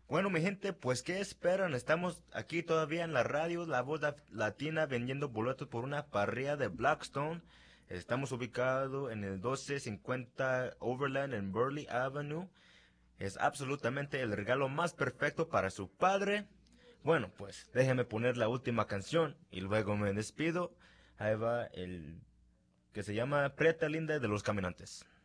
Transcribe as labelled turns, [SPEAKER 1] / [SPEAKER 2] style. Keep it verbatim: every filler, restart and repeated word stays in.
[SPEAKER 1] Bueno, mi gente, pues ¿qué esperan? Estamos aquí todavía en la radio, La Voz La- Latina, vendiendo boletos por una parrilla de Blackstone. Estamos ubicados en el doce cincuenta Overland en Burley Avenue. Es absolutamente el regalo más perfecto para su padre. Bueno, pues déjeme poner la última canción y luego me despido. Ahí va el que se llama Preta Linda de los Caminantes.